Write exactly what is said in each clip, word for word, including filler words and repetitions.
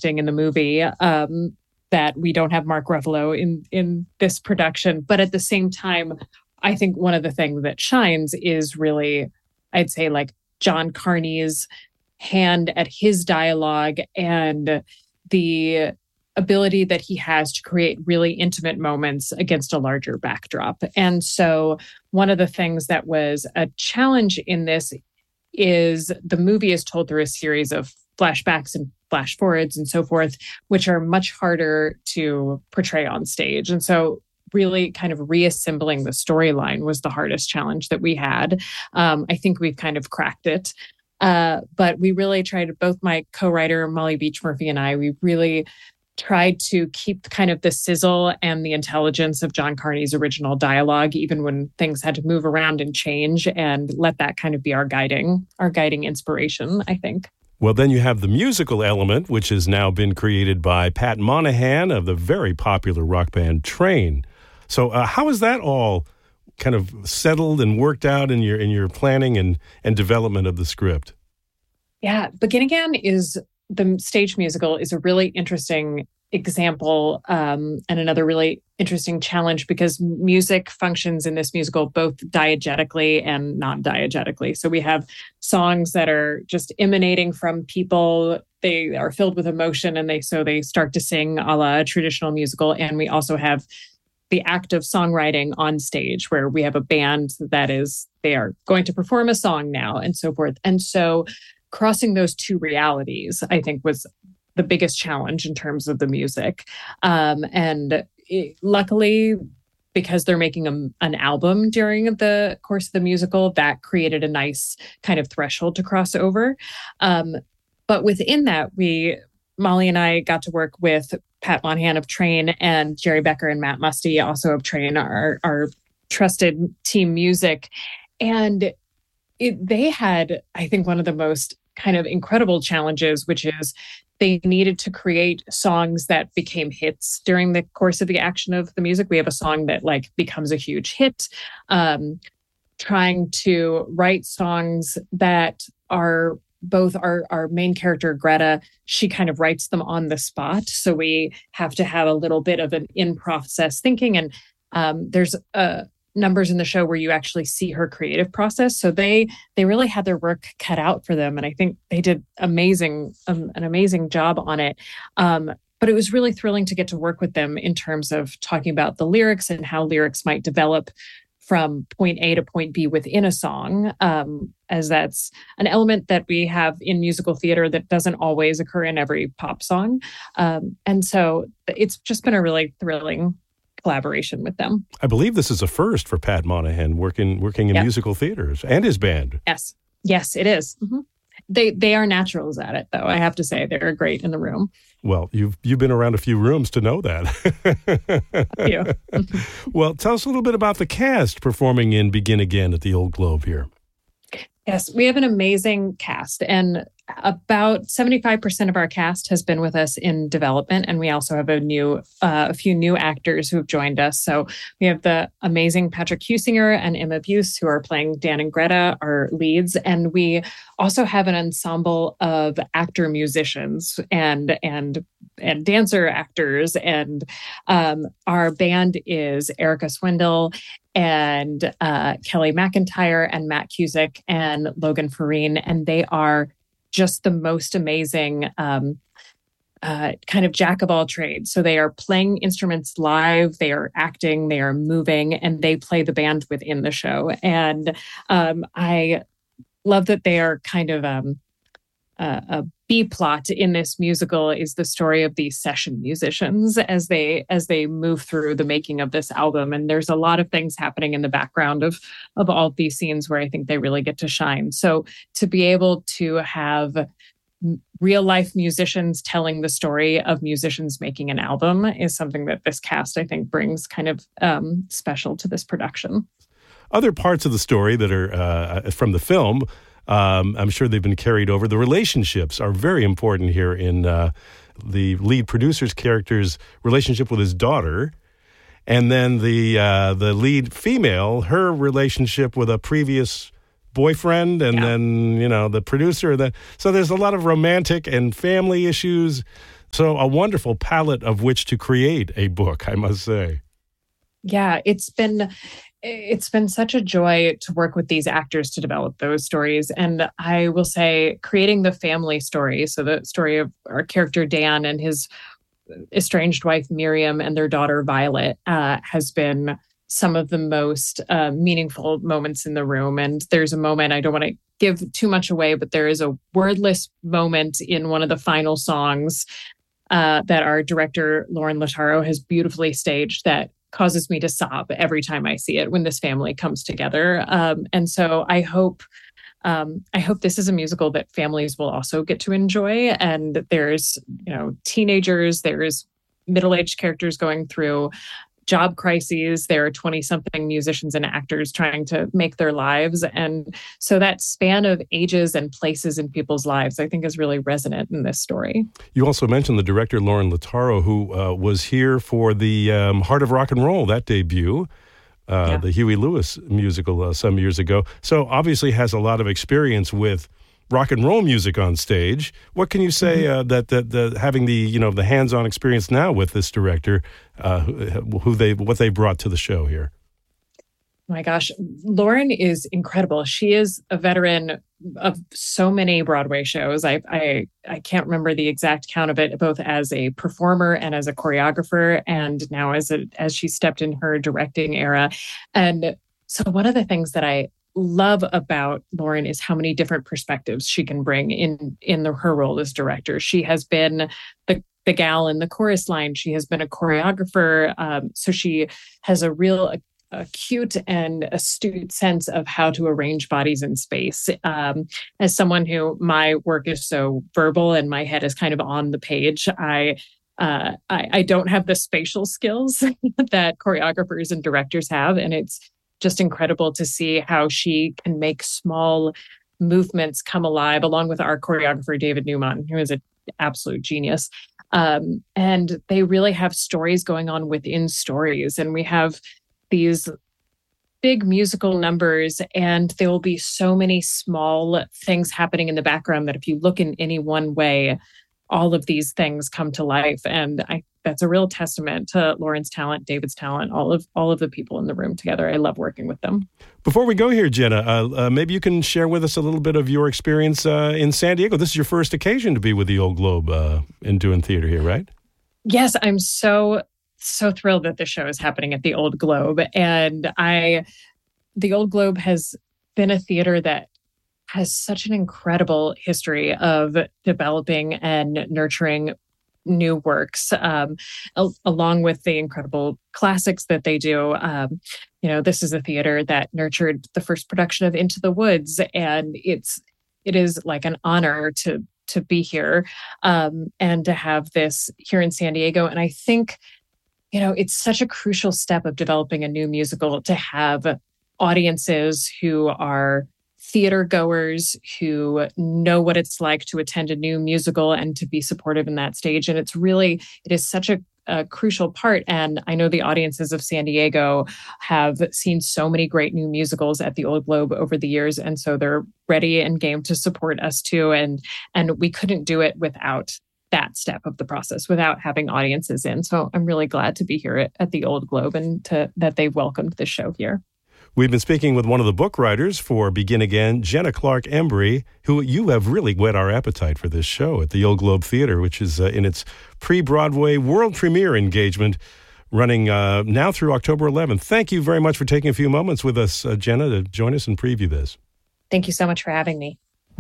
acting in the movie, um, that we don't have Mark Ruffalo in, in this production. But at the same time, I think one of the things that shines is really, I'd say, like John Carney's hand at his dialogue and the ability that he has to create really intimate moments against a larger backdrop. And so one of the things that was a challenge in this is the movie is told through a series of flashbacks and flash forwards and so forth, which are much harder to portray on stage. And so really kind of reassembling the storyline was the hardest challenge that we had. Um, I think we've kind of cracked it. Uh, but we really tried, both my co-writer, Molly Beach Murphy, and I, we really tried to keep kind of the sizzle and the intelligence of John Carney's original dialogue, even when things had to move around and change, and let that kind of be our guiding, our guiding inspiration, I think. Well, then you have the musical element, which has now been created by Pat Monahan of the very popular rock band Train. So uh, how is that all kind of settled and worked out in your in your planning and, and development of the script? Yeah, Begin Again is the stage musical is a really interesting example um, and another really interesting challenge because music functions in this musical both diegetically and non-diegetically. So we have songs that are just emanating from people. They are filled with emotion and they so they start to sing a la a traditional musical. And we also have the act of songwriting on stage where we have a band that is, they are going to perform a song now and so forth. And so crossing those two realities, I think, was the biggest challenge in terms of the music. Um, and it, luckily, because they're making a, an album during the course of the musical, that created a nice kind of threshold to cross over. Um, but within that, we, Molly and I got to work with Pat Monahan of Train and Jerry Becker and Matt Musty, also of Train, our, our trusted team music. And it, they had, I think, one of the most kind of incredible challenges, which is they needed to create songs that became hits during the course of the action of the music. We have a song that like becomes a huge hit, um, trying to write songs that are both our, our main character, Greta, she kind of writes them on the spot. So we have to have a little bit of an in-process thinking. And um, there's a numbers in the show where you actually see her creative process. So they they really had their work cut out for them. And I think they did amazing, um, an amazing job on it. Um, but it was really thrilling to get to work with them in terms of talking about the lyrics and how lyrics might develop from point A to point B within a song, um, as that's an element that we have in musical theater that doesn't always occur in every pop song. Um, and so it's just been a really thrilling collaboration with them. I believe this is a first for Pat Monahan working working in yep. musical theaters and his band. Yes. Yes, it is. Mm-hmm. They they are naturals at it, though. I have to say they're great in the room. Well, you've you've been around a few rooms to know that. you. Well, tell us a little bit about the cast performing in Begin Again at the Old Globe here. Yes, we have an amazing cast, and about seventy-five percent of our cast has been with us in development, and we also have a new, uh, a few new actors who have joined us. So we have the amazing Patrick Husinger and Emma Buse, who are playing Dan and Greta, our leads, and we also have an ensemble of actor musicians and and and dancer actors, and um, our band is Erica Swindle and uh, Kelly McIntyre and Matt Cusick and Logan Farine, and they are just the most amazing um, uh, kind of jack of all trades. So they are playing instruments live, they are acting, they are moving, and they play the band within the show. And um, I love that they are kind of um, uh, a B plot in this musical is the story of these session musicians as they as they move through the making of this album. And there's a lot of things happening in the background of of all of these scenes where I think they really get to shine. So to be able to have real life musicians telling the story of musicians making an album is something that this cast, I think, brings kind of um, special to this production. Other parts of the story that are uh, from the film, Um, I'm sure they've been carried over. The relationships are very important here in uh, the lead producer's character's relationship with his daughter, and then the uh, the lead female, her relationship with a previous boyfriend, and yeah. then, you know, the producer. The, so there's a lot of romantic and family issues. So a wonderful palette of which to create a book, I must say. Yeah, it's been it's been such a joy to work with these actors to develop those stories. And I will say, creating the family story, so the story of our character Dan and his estranged wife Miriam and their daughter Violet, uh, has been some of the most uh, meaningful moments in the room. And there's a moment, I don't want to give too much away, but there is a wordless moment in one of the final songs uh, that our director, Lauren Lataro, has beautifully staged that causes me to sob every time I see it when this family comes together. Um, and so I hope Um, I hope this is a musical that families will also get to enjoy. And there's, you know, teenagers, there's middle-aged characters going through job crises. There are twenty-something musicians and actors trying to make their lives. And so that span of ages and places in people's lives, I think, is really resonant in this story. You also mentioned the director, Lauren Lataro, who uh, was here for the um, Heart of Rock and Roll, that debut. Uh, yeah. The Huey Lewis musical uh, some years ago. So obviously has a lot of experience with rock and roll music on stage. What can you say mm-hmm. uh, that that the, having the you know the hands-on experience now with this director, uh, who, who they what they brought to the show here? My gosh, Lauren is incredible. She is a veteran of so many Broadway shows. I I I can't remember the exact count of it, both as a performer and as a choreographer, and now as a as she stepped in her directing era. And so one of the things that I love about Lauren is how many different perspectives she can bring in in the, her role as director. She has been the the gal in the chorus line. She has been a choreographer. Um, so she has a real acute and astute sense of how to arrange bodies in space. Um, as someone who, my work is so verbal and my head is kind of on the page, I, uh, I, I don't have the spatial skills that choreographers and directors have. And it's just incredible to see how she can make small movements come alive, along with our choreographer, David Newman, who is an absolute genius. Um, and they really have stories going on within stories. And we have these big musical numbers, and there will be so many small things happening in the background that if you look in any one way, all of these things come to life. And I, that's a real testament to Lauren's talent, David's talent, all of all of the people in the room together. I love working with them. Before we go here, Jenna, uh, uh, maybe you can share with us a little bit of your experience uh, in San Diego. This is your first occasion to be with the Old Globe uh, and doing theater here, right? Yes, I'm so so thrilled that the show is happening at the Old Globe. And I, the Old Globe has been a theater that has such an incredible history of developing and nurturing new works, um, al- along with the incredible classics that they do. Um, you know, this is a theater that nurtured the first production of Into the Woods, and it's it is like an honor to to be here um, and to have this here in San Diego. And I think, you know, it's such a crucial step of developing a new musical to have audiences who are theater goers, who know what it's like to attend a new musical and to be supportive in that stage. And it's really, it is such a, a crucial part. And I know the audiences of San Diego have seen so many great new musicals at the Old Globe over the years. And so they're ready and game to support us too. And, and we couldn't do it without that step of the process, without having audiences in. So I'm really glad to be here at, at the Old Globe and to that they welcomed the show here. We've been speaking with one of the book writers for Begin Again, Jenna Clark Embry, who you have really whet our appetite for this show at the Old Globe Theater, which is uh, in its pre-Broadway world premiere engagement running uh, now through October eleventh. Thank you very much for taking a few moments with us, uh, Jenna, to join us and preview this. Thank you so much for having me.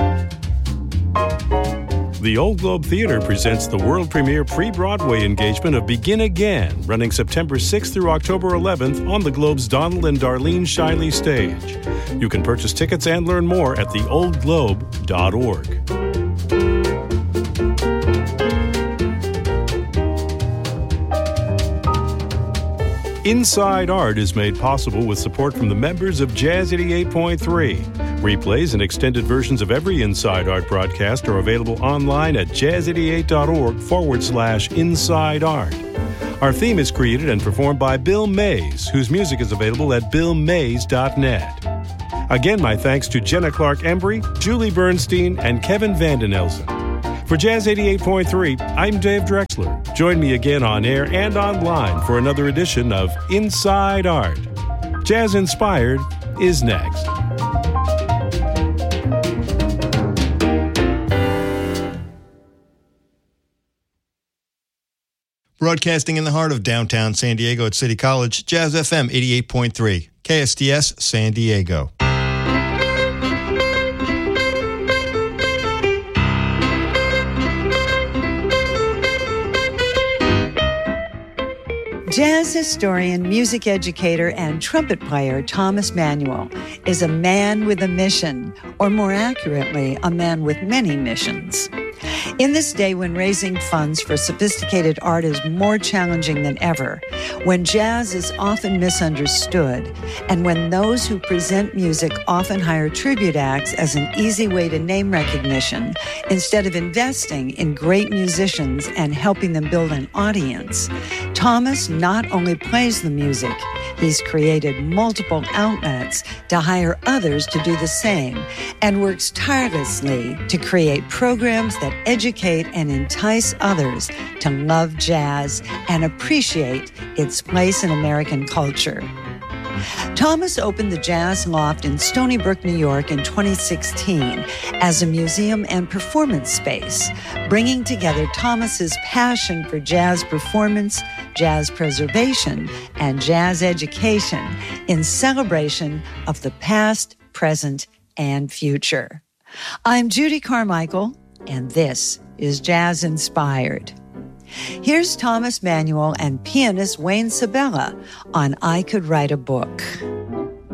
The Old Globe Theater presents the world premiere pre-Broadway engagement of Begin Again, running September sixth through October eleventh on the Globe's Donald and Darlene Shiley stage. You can purchase tickets and learn more at the old globe dot org. Inside Art is made possible with support from the members of Jazz eighty-eight point three. Replays and extended versions of every Inside Art broadcast are available online at jazz eighty-eight dot org forward slash inside art. Our theme is created and performed by Bill Mays, whose music is available at bill mays dot net. Again, my thanks to Jenna Clark Embry, Julie Bernstein, and Kevin Vandenelsen. For Jazz eighty-eight point three, I'm Dave Drexler. Join me again on air and online for another edition of Inside Art. Jazz Inspired is next. Broadcasting in the heart of downtown San Diego at City College, Jazz F M eighty-eight point three, K S D S San Diego. Jazz historian, music educator, and trumpet player Thomas Manuel is a man with a mission, or more accurately, a man with many missions. In this day when raising funds for sophisticated art is more challenging than ever, when jazz is often misunderstood, and when those who present music often hire tribute acts as an easy way to name recognition, instead of investing in great musicians and helping them build an audience, Thomas not only plays the music, he's created multiple outlets to hire others to do the same, and works tirelessly to create programs that educate and entice others to love jazz and appreciate its place in American culture. Thomas opened the Jazz Loft in Stony Brook, New York in twenty sixteen as a museum and performance space, bringing together Thomas's passion for jazz performance, jazz preservation, and jazz education in celebration of the past, present, and future. I'm Judy Carmichael, and this is Jazz Inspired. Here's Thomas Manuel and pianist Wayne Sabella on I Could Write a Book.